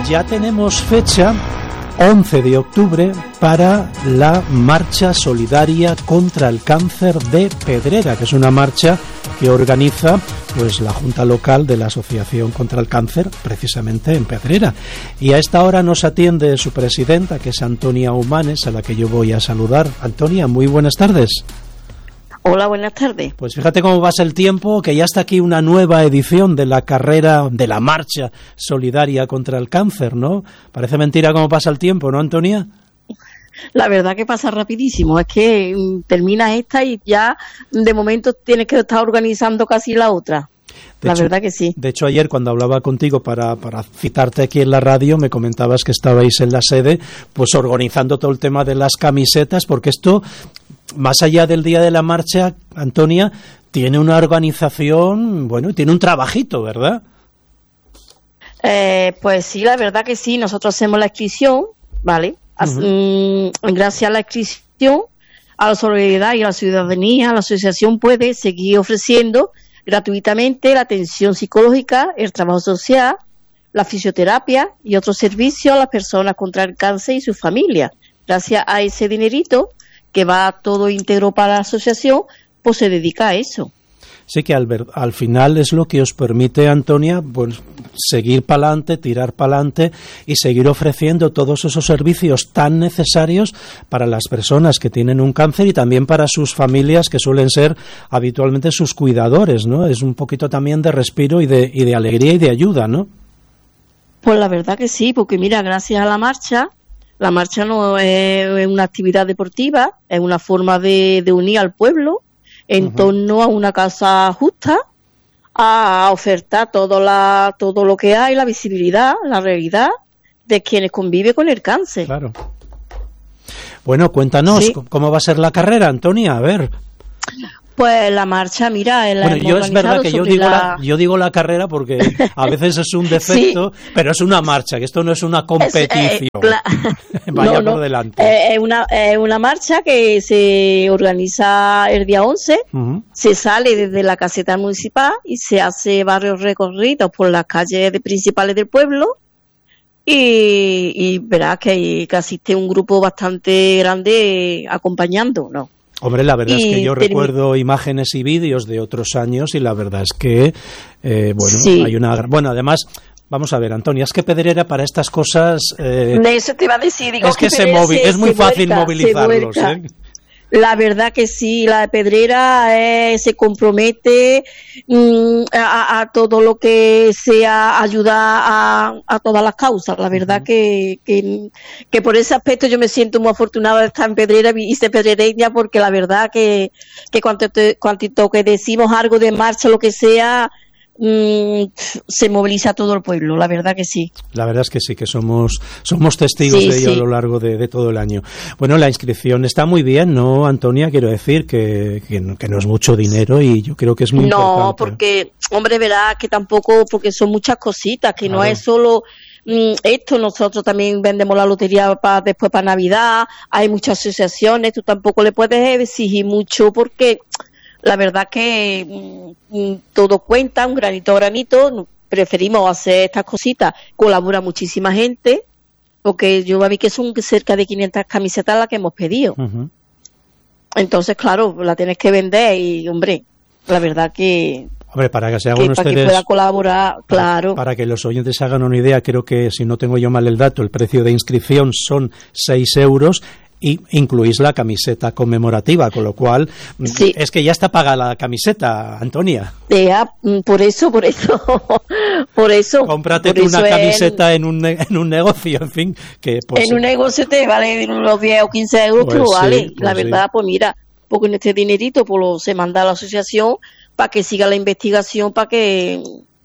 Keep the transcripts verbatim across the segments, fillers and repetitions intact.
ya tenemos fecha, once de octubre, para la marcha solidaria contra el cáncer de Pedrera, que es una marcha que organiza pues la Junta Local de la Asociación contra el Cáncer, precisamente en Pedrera. Y a esta hora nos atiende su presidenta, que es Antonia Humanes, a la que yo voy a saludar. Antonia, muy buenas tardes. Hola, buenas tardes. Pues fíjate cómo pasa el tiempo, que ya está aquí una nueva edición de la carrera, de la marcha solidaria contra el cáncer, ¿no? Parece mentira cómo pasa el tiempo, ¿no, Antonia? La verdad que pasa rapidísimo, es que mm, termina esta y ya de momento tienes que estar organizando casi la otra. De la hecho, verdad que sí. De hecho, ayer cuando hablaba contigo para, para citarte aquí en la radio, me comentabas que estabais en la sede, pues organizando todo el tema de las camisetas, porque esto, más allá del día de la marcha, Antonia, tiene una organización, bueno, tiene un trabajito, ¿verdad? Eh, pues sí, la verdad que sí. Nosotros hacemos la inscripción, ¿vale? Uh-huh. Gracias a la inscripción, a la solidaridad y a la ciudadanía, la asociación puede seguir ofreciendo gratuitamente la atención psicológica, el trabajo social, la fisioterapia y otros servicios a las personas contra el cáncer y sus familias. Gracias a ese dinerito que va todo íntegro para la asociación, pues se dedica a eso. Sí, que al, ver, al final es lo que os permite, Antonia, pues seguir para adelante, tirar para adelante y seguir ofreciendo todos esos servicios tan necesarios para las personas que tienen un cáncer y también para sus familias, que suelen ser habitualmente sus cuidadores, ¿no? Es un poquito también de respiro y de, y de alegría y de ayuda, ¿no? Pues la verdad que sí, porque mira, gracias a la marcha, la marcha no es una actividad deportiva, es una forma de, de unir al pueblo en uh-huh. torno a una causa justa, a ofertar todo, la, todo lo que hay, la visibilidad, la realidad de quienes conviven con el cáncer. Claro. Bueno, cuéntanos, sí. ¿Cómo va a ser la carrera, Antonia? A ver. Pues la marcha, mira, la bueno, yo es verdad que yo digo la... la yo digo la carrera porque a veces es un defecto, sí. Pero es una marcha, que esto no es una competición. Es, eh, cla... Vaya no, por no. delante. Es eh, una, eh, una marcha que se organiza el día once, uh-huh. Se sale desde la caseta municipal y se hace varios recorridos por las calles de, principales del pueblo y, y verás que, hay, que asiste un grupo bastante grande acompañando, ¿no? Hombre, la verdad y es que yo term... recuerdo imágenes y vídeos de otros años y la verdad es que, eh, bueno, sí. hay una... Bueno, además, vamos a ver, Antonia, es que Pedrera para estas cosas... Eh, de eso te iba a decir. Digo, es que, que se movi... se, es muy fácil vuelca, movilizarlos, ¿eh? La verdad que sí, la Pedrera eh, se compromete mm, a, a todo lo que sea ayudar a, a todas las causas. La verdad uh-huh. que, que que por ese aspecto yo me siento muy afortunada de estar en Pedrera y ser pedrereña, porque la verdad que, que cuando, te, cuando que decimos algo de marcha, lo que sea, mm, se moviliza todo el pueblo, la verdad que sí. La verdad es que sí, que somos somos testigos sí, de ello sí. a lo largo de, de todo el año. Bueno, la inscripción está muy bien, ¿no, Antonia? Quiero decir que, que, que no es mucho dinero y yo creo que es muy no, importante. No, porque, hombre, verás que tampoco, porque son muchas cositas, que claro. no es solo mm, esto, nosotros también vendemos la lotería para después para Navidad, hay muchas asociaciones, tú tampoco le puedes exigir mucho porque... La verdad que mm, todo cuenta, un granito a granito, preferimos hacer estas cositas, colabora muchísima gente, porque yo a mí que son cerca de quinientas camisetas las que hemos pedido. Uh-huh. Entonces, claro, la tienes que vender y, hombre, la verdad que... Hombre, para que se hagan que, ustedes... Para que pueda colaborar, claro. Para, para que los oyentes se hagan una idea, creo que, si no tengo yo mal el dato, el precio de inscripción son seis euros... y incluís la camiseta conmemorativa, con lo cual sí. es que ya está pagada la camiseta, Antonia. Ya, por eso, por eso, por eso. Cómprate por tú eso una camiseta en un, en un negocio, en fin. que pues, En un negocio te vale unos diez o quince euros, pues pero vale, sí, pues la verdad, sí. Pues mira, porque en este dinerito pues lo, se manda a la asociación para que siga la investigación, para que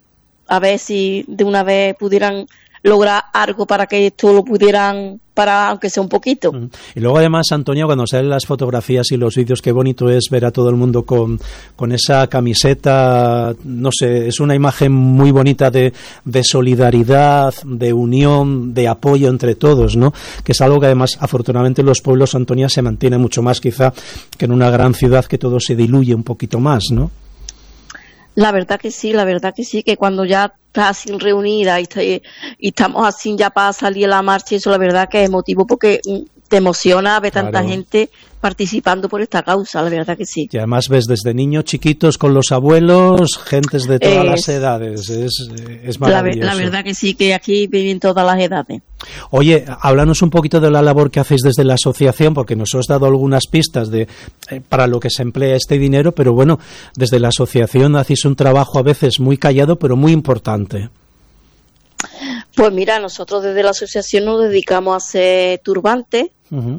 a ver si de una vez pudieran lograr algo para que esto lo pudieran para aunque sea un poquito. Y luego además, Antonia, cuando salen las fotografías y los vídeos, qué bonito es ver a todo el mundo con, con esa camiseta, no sé, es una imagen muy bonita de, de solidaridad, de unión, de apoyo entre todos, ¿no? Que es algo que además, afortunadamente, en los pueblos, Antonia, se mantiene mucho más quizá que en una gran ciudad que todo se diluye un poquito más, ¿no? La verdad que sí, la verdad que sí, que cuando ya estás así reunida y, y, y estamos así ya para salir a la marcha, eso la verdad que es motivo porque te emociona ver tanta claro. gente participando por esta causa, la verdad que sí. Y además ves desde niños chiquitos con los abuelos, gentes de todas es, las edades, es, es maravilloso. La, la verdad que sí, que aquí viven todas las edades. Oye, háblanos un poquito de la labor que hacéis desde la asociación, porque nos has dado algunas pistas de eh, para lo que se emplea este dinero, pero bueno, desde la asociación hacéis un trabajo a veces muy callado, pero muy importante. Pues mira, nosotros desde la asociación nos dedicamos a hacer turbantes, uh-huh.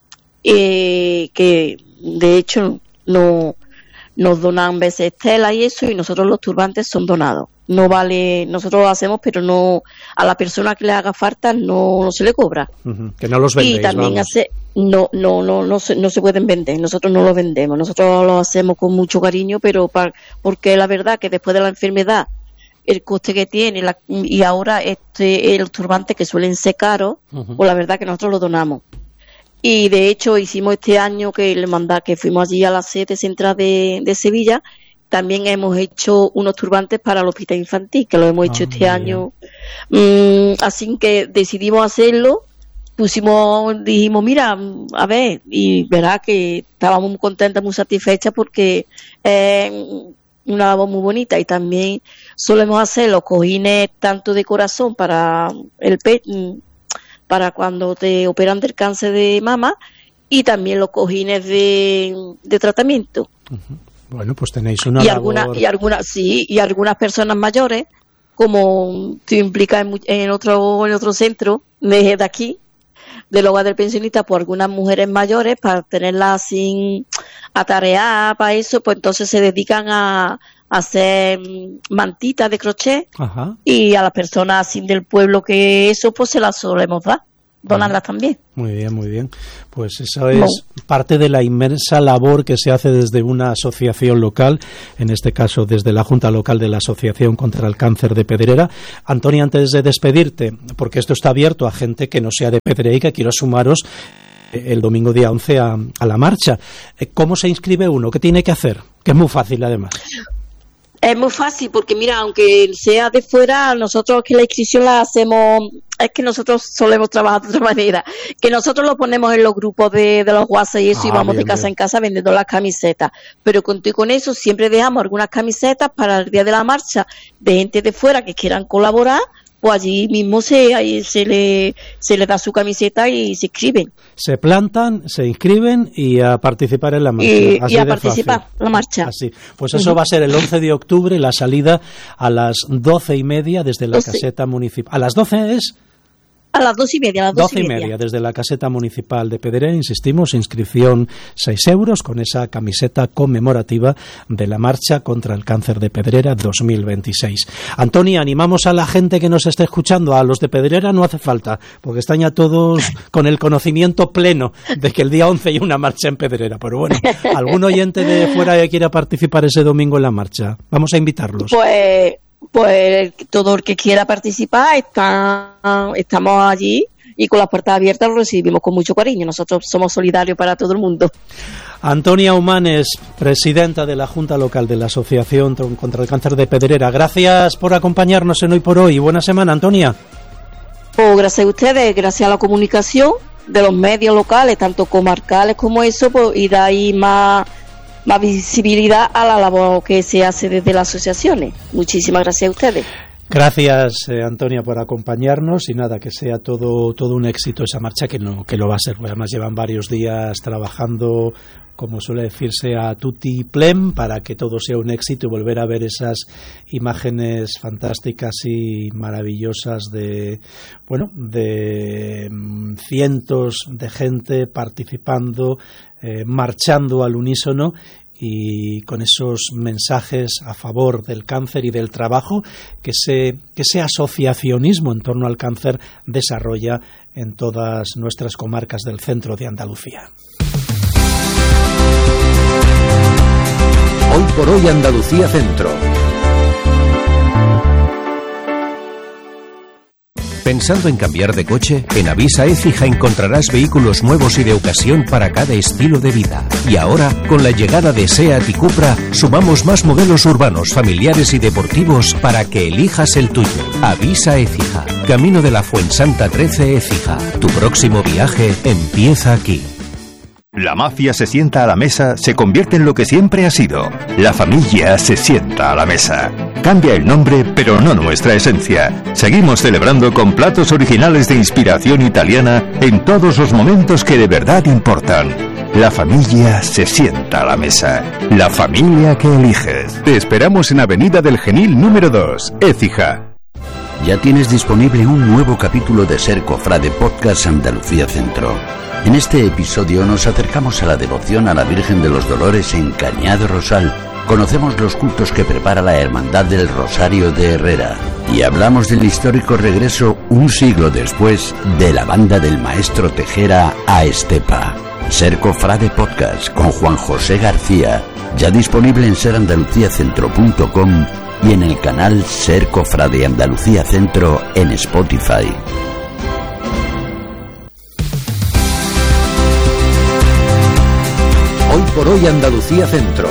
eh, que de hecho no, nos donan veces telas y eso, y nosotros los turbantes son donados. No vale, nosotros lo hacemos, pero no a la persona que le haga falta no, no se le cobra. Uh-huh. Que no los vendéis, y también vamos. hace, no, no, no, no se, no se pueden vender. Nosotros no los vendemos. Nosotros lo hacemos con mucho cariño, pero para, porque la verdad que después de la enfermedad el coste que tiene la, y ahora este los turbantes que suelen ser caros, uh-huh. pues la verdad que nosotros los donamos. Y de hecho hicimos este año que le manda, que fuimos allí a la sede central de, de Sevilla, también hemos hecho unos turbantes para el hospital infantil, que lo hemos hecho ah, este año. Mm, así que decidimos hacerlo, pusimos, dijimos, mira, a ver, y verá que estábamos muy contentas, muy satisfechas porque eh, una labor muy bonita. Y también solemos hacer los cojines tanto de corazón para el pe para cuando te operan del cáncer de mama, y también los cojines de, de tratamiento. Uh-huh. Bueno, pues tenéis una y labor... algunas y algunas sí y algunas personas mayores, como te implica en, en otro en otro centro de, de aquí del hogar del pensionista, pues algunas mujeres mayores, para tenerlas sin atarear para eso, pues entonces se dedican a, a hacer mantitas de crochet. Ajá. Y a las personas así del pueblo que eso, pues se las solemos dar, donarlas también. Muy bien, muy bien. Pues eso es no. parte de la inmensa labor que se hace desde una asociación local, en este caso desde la Junta Local de la Asociación contra el Cáncer de Pedrera. Antonia, antes de despedirte, porque esto está abierto a gente que no sea de Pedrera y que quiera sumaros el domingo día once a, a la marcha, ¿cómo se inscribe uno? ¿Qué tiene que hacer? Que es muy fácil además. Es muy fácil porque, mira, aunque sea de fuera, nosotros que la inscripción la hacemos, es que nosotros solemos trabajar de otra manera, que nosotros lo ponemos en los grupos de, de los WhatsApp y eso, ah, y vamos bien, de casa bien. en casa vendiendo las camisetas. Pero con, con eso siempre dejamos algunas camisetas para el día de la marcha de gente de fuera que quieran colaborar, pues allí mismo se, ahí se le se le da su camiseta y se inscriben. Se plantan, se inscriben y a participar en la marcha. Y, Así y a participar en la marcha. Así. Pues eso uh-huh. va a ser el once de octubre, la salida a las doce y media desde la doce. Caseta municipal. ¿A las doce es? A las dos y media, a las doce y media. media desde la caseta municipal de Pedrera, insistimos, inscripción seis euros con esa camiseta conmemorativa de la marcha contra el cáncer de Pedrera dos mil veintiséis. Antonia, animamos a la gente que nos esté escuchando, a los de Pedrera no hace falta, porque están ya todos con el conocimiento pleno de que el día once hay una marcha en Pedrera, pero bueno, algún oyente de fuera que quiera participar ese domingo en la marcha, vamos a invitarlos. Pues... Pues todo el que quiera participar, está, estamos allí y con las puertas abiertas lo recibimos con mucho cariño. Nosotros somos solidarios para todo el mundo. Antonia Humanes, presidenta de la Junta Local de la Asociación contra el Cáncer de Pedrera. Gracias por acompañarnos en Hoy por Hoy. Buena semana, Antonia. Pues gracias a ustedes, gracias a la comunicación de los medios locales, tanto comarcales como eso, pues, y de ahí más... más visibilidad a la labor que se hace desde las asociaciones. Muchísimas gracias a ustedes. Gracias, eh, Antonia, por acompañarnos y nada, que sea todo todo un éxito esa marcha, que no que lo va a ser. Además llevan varios días trabajando, como suele decirse, a tutti plem para que todo sea un éxito y volver a ver esas imágenes fantásticas y maravillosas de, bueno, de cientos de gente participando, eh, marchando al unísono y con esos mensajes a favor del cáncer y del trabajo que ese, que ese asociacionismo en torno al cáncer desarrolla en todas nuestras comarcas del centro de Andalucía. Hoy por hoy Andalucía Centro. ¿Pensando en cambiar de coche? En Avisa Écija encontrarás vehículos nuevos y de ocasión para cada estilo de vida. Y ahora, con la llegada de SEAT y Cupra, sumamos más modelos urbanos, familiares y deportivos para que elijas el tuyo. Avisa Écija, Camino de la Fuensanta trece Écija. Tu próximo viaje empieza aquí. La mafia se sienta a la mesa, se convierte en lo que siempre ha sido. La familia se sienta a la mesa. Cambia el nombre, pero no nuestra esencia. Seguimos celebrando con platos originales de inspiración italiana en todos los momentos que de verdad importan. La familia se sienta a la mesa. La familia que eliges. Te esperamos en Avenida del Genil número dos, Écija. Ya tienes disponible un nuevo capítulo de Ser Cofrade Podcast Andalucía Centro. En este episodio nos acercamos a la devoción a la Virgen de los Dolores en Cañado Rosal. Conocemos los cultos que prepara la Hermandad del Rosario de Herrera y hablamos del histórico regreso un siglo después de la banda del maestro Tejera a Estepa. Ser Cofrade Podcast con Juan José García, ya disponible en ser andalucía centro punto com y en el canal Ser Cofrade Andalucía Centro en Spotify. Hoy por hoy Andalucía Centro.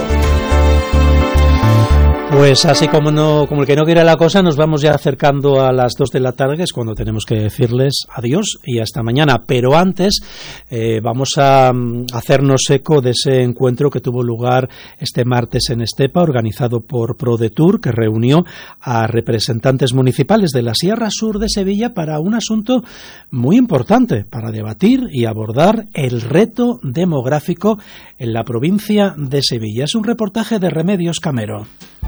Pues así como no, como el que no quiere la cosa, nos vamos ya acercando a las dos de la tarde, que es cuando tenemos que decirles adiós y hasta mañana. Pero antes eh, vamos a um, hacernos eco de ese encuentro que tuvo lugar este martes en Estepa, organizado por ProDetour, que reunió a representantes municipales de la Sierra Sur de Sevilla para un asunto muy importante, para debatir y abordar el reto demográfico en la provincia de Sevilla. Es un reportaje de Remedios Camero.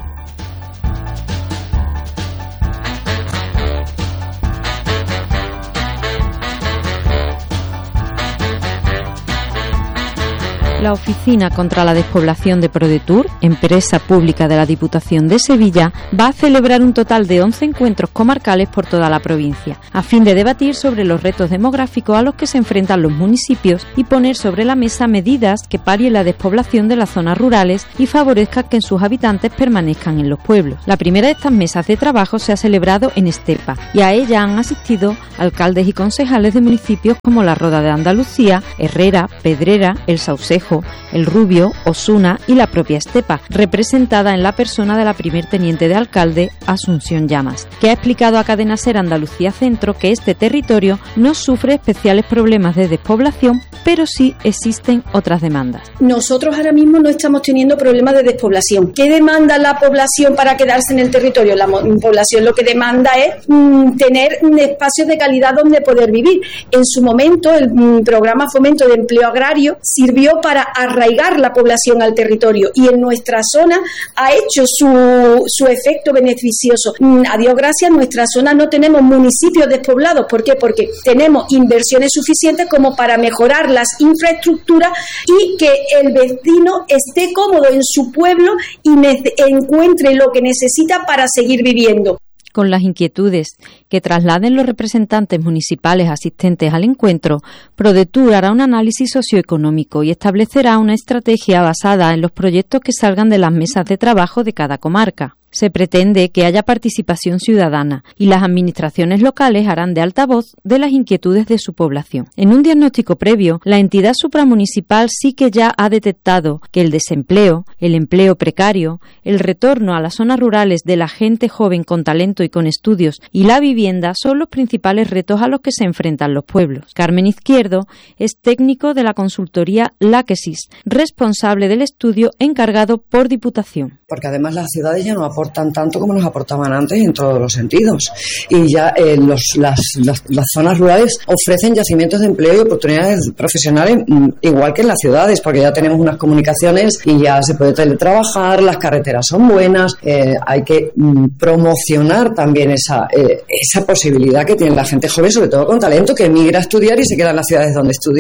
La Oficina contra la Despoblación de ProDetour, empresa pública de la Diputación de Sevilla, va a celebrar un total de once encuentros comarcales por toda la provincia, a fin de debatir sobre los retos demográficos a los que se enfrentan los municipios y poner sobre la mesa medidas que palien la despoblación de las zonas rurales y favorezcan que sus habitantes permanezcan en los pueblos. La primera de estas mesas de trabajo se ha celebrado en Estepa y a ella han asistido alcaldes y concejales de municipios como La Roda de Andalucía, Herrera, Pedrera, El Saucejo, El Rubio, Osuna y la propia Estepa, representada en la persona de la primer teniente de alcalde, Asunción Llamas, que ha explicado a Cadena Ser Andalucía Centro que este territorio no sufre especiales problemas de despoblación, pero sí existen otras demandas. Nosotros ahora mismo no estamos teniendo problemas de despoblación. ¿Qué demanda la población para quedarse en el territorio? La población lo que demanda es mm, tener un espacio de calidad donde poder vivir. En su momento, el mm, programa Fomento de Empleo Agrario sirvió para arraigar la población al territorio y en nuestra zona ha hecho su, su efecto beneficioso. A Dios gracias, en nuestra zona no tenemos municipios despoblados. ¿Por qué? Porque tenemos inversiones suficientes como para mejorar las infraestructuras y que el vecino esté cómodo en su pueblo y ne- encuentre lo que necesita para seguir viviendo. Con las inquietudes que trasladen los representantes municipales asistentes al encuentro, ProDetour hará un análisis socioeconómico y establecerá una estrategia basada en los proyectos que salgan de las mesas de trabajo de cada comarca. Se pretende que haya participación ciudadana y las administraciones locales harán de altavoz de las inquietudes de su población. En un diagnóstico previo, la entidad supramunicipal sí que ya ha detectado que el desempleo, el empleo precario, el retorno a las zonas rurales de la gente joven con talento y con estudios y la vivienda son los principales retos a los que se enfrentan los pueblos. Carmen Izquierdo es técnico de la consultoría Láquesis, responsable del estudio encargado por Diputación. Porque además las ciudades ya no aportan tanto como nos aportaban antes en todos los sentidos. Y ya eh, los, las, las, las zonas rurales ofrecen yacimientos de empleo y oportunidades profesionales mm, igual que en las ciudades, porque ya tenemos unas comunicaciones y ya se puede teletrabajar, las carreteras son buenas, eh, hay que mm, promocionar también esa, eh, esa posibilidad que tiene la gente joven, sobre todo con talento, que emigra a estudiar y se queda en las ciudades donde estudia.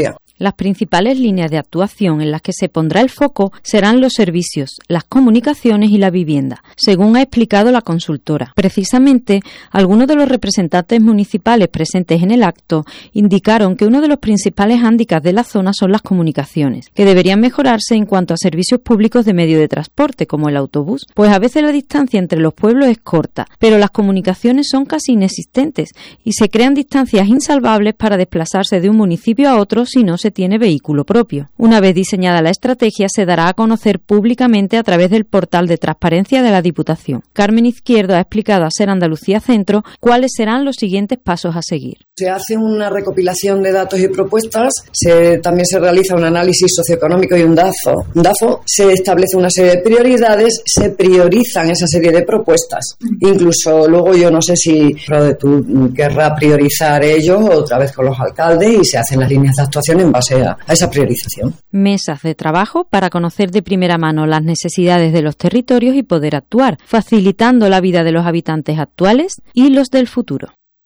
Las principales líneas de actuación en las que se pondrá el foco serán los servicios, las comunicaciones y la vivienda, según ha explicado la consultora. Precisamente, algunos de los representantes municipales presentes en el acto indicaron que uno de los principales hándicaps de la zona son las comunicaciones, que deberían mejorarse en cuanto a servicios públicos de medio de transporte, como el autobús, pues a veces la distancia entre los pueblos es corta, pero las comunicaciones son casi inexistentes y se crean distancias insalvables para desplazarse de un municipio a otro si no se tiene vehículo propio. Una vez diseñada la estrategia, se dará a conocer públicamente a través del portal de transparencia de la Diputación. Carmen Izquierdo ha explicado a Ser Andalucía Centro cuáles serán los siguientes pasos a seguir. Se hace una recopilación de datos y propuestas, se, también se realiza un análisis socioeconómico y un DAFO. Un DAFO se establece una serie de prioridades, se priorizan esa serie de propuestas. Incluso luego yo no sé si ProDetour querrá priorizar ello otra vez con los alcaldes y se hacen las líneas de actuación en base a, a esa priorización. Mesas de trabajo para conocer de primera mano las necesidades de los territorios y poder actuar, facilitando la vida de los habitantes actuales y los del futuro.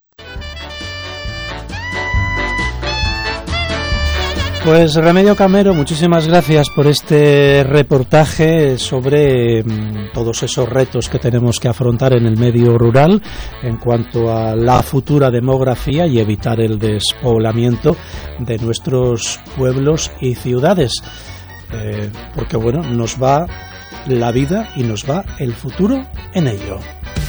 Pues Remedio Camero, muchísimas gracias por este reportaje sobre mmm, todos esos retos que tenemos que afrontar en el medio rural en cuanto a la futura demografía y evitar el despoblamiento de nuestros pueblos y ciudades. Eh, porque bueno, nos va la vida y nos va el futuro en ello.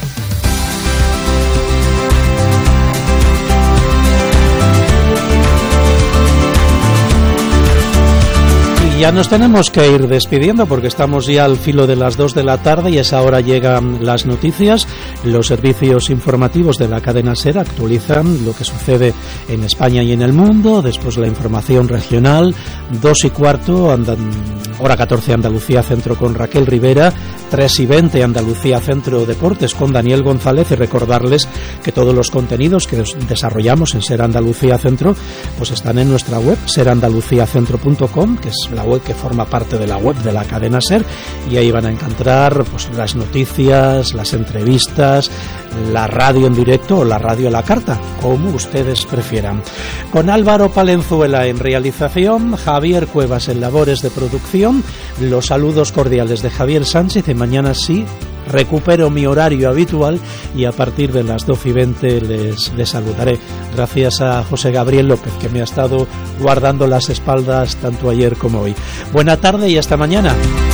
Ya nos tenemos que ir despidiendo porque estamos ya al filo de las dos de la tarde y a esa hora llegan las noticias. Los servicios informativos de la cadena SER actualizan lo que sucede en España y en el mundo. Después la información regional, dos y cuarto, andan, hora catorce Andalucía Centro con Raquel Rivera, tres y veinte Andalucía Centro Deportes con Daniel González, y recordarles que todos los contenidos que desarrollamos en SER Andalucía Centro pues están en nuestra web, ser andalucía centro punto com, que es la web que forma parte de la web de la cadena SER, y ahí van a encontrar pues las noticias, las entrevistas, la radio en directo o la radio a la carta, como ustedes prefieran. Con Álvaro Palenzuela en realización, Javier Cuevas en labores de producción, los saludos cordiales de Javier Sánchez, y mañana sí recupero mi horario habitual y a partir de las doce y veinte les, les saludaré. Gracias a José Gabriel López, que me ha estado guardando las espaldas tanto ayer como hoy. Buena tarde y hasta mañana.